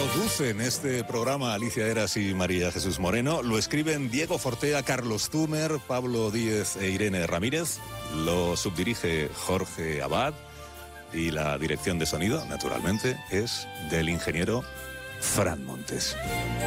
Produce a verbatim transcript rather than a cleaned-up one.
Producen este programa Alicia Eras y María Jesús Moreno. Lo escriben Diego Fortea, Carlos Zumer, Pablo Díez e Irene Ramírez. Lo subdirige Jorge Abad. Y la dirección de sonido, naturalmente, es del ingeniero Fran Montes.